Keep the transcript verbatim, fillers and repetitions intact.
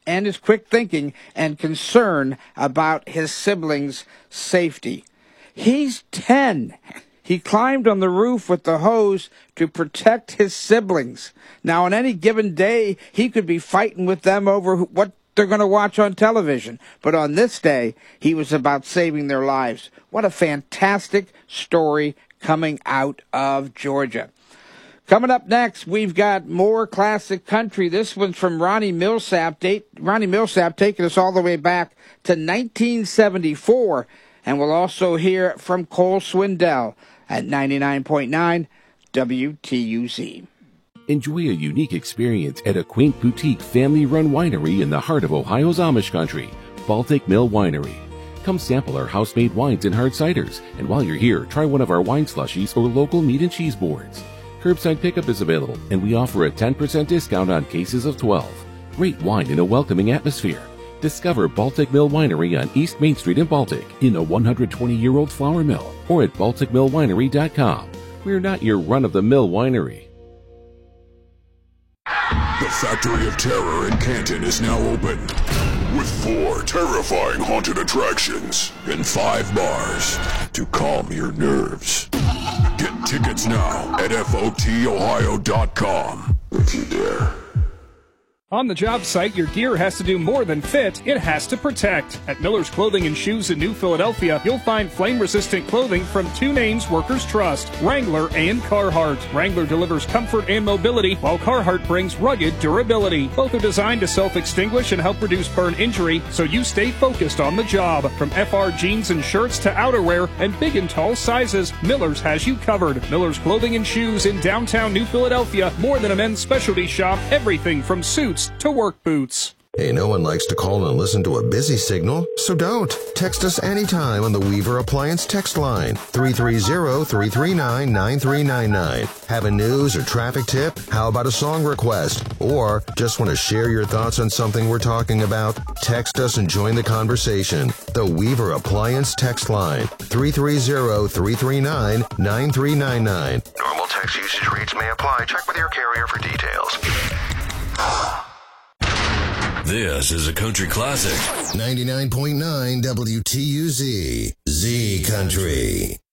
and his quick thinking and concern about his siblings' safety. He's ten. He climbed on the roof with the hose to protect his siblings. Now, on any given day, he could be fighting with them over what they're going to watch on television. But on this day, he was about saving their lives. What a fantastic story coming out of Georgia. Coming up next, we've got more classic country. This one's from Ronnie Millsap. Date, Ronnie Millsap taking us all the way back to nineteen seventy-four. And we'll also hear from Cole Swindell at ninety-nine point nine W T U Z. Enjoy a unique experience at a quaint boutique family-run winery in the heart of Ohio's Amish country, Baltic Mill Winery. Come sample our house-made wines and hard ciders, and while you're here, try one of our wine slushies or local meat and cheese boards. Curbside pickup is available, and we offer a ten percent discount on cases of twelve. Great wine in a welcoming atmosphere. Discover Baltic Mill Winery on East Main Street in Baltic, in a one hundred twenty-year-old flour mill, or at baltic mill winery dot com. We're not your run-of-the-mill winery. The Factory of Terror in Canton is now open, with four terrifying haunted attractions and five bars to calm your nerves. Get tickets now at F O T ohio dot com if you dare. On the job site, your gear has to do more than fit, it has to protect. At Miller's Clothing and Shoes in New Philadelphia, you'll find flame-resistant clothing from two names workers trust, Wrangler and Carhartt. Wrangler delivers comfort and mobility, while Carhartt brings rugged durability. Both are designed to self-extinguish and help reduce burn injury, so you stay focused on the job. From F R jeans and shirts to outerwear and big and tall sizes, Miller's has you covered. Miller's Clothing and Shoes in downtown New Philadelphia, more than a men's specialty shop, everything from suits to work boots. Hey, no one likes to call and listen to a busy signal, so don't. Text us anytime on the Weaver Appliance text line, three three zero, three three nine, nine three nine nine. Have a news or traffic tip? How about a song request? Or just want to share your thoughts on something we're talking about? Text us and join the conversation. The Weaver Appliance text line, three three zero, three three nine, nine three nine nine. Normal text usage rates may apply. Check with your carrier for details. This is a country classic. ninety-nine point nine W T U Z, Z Country.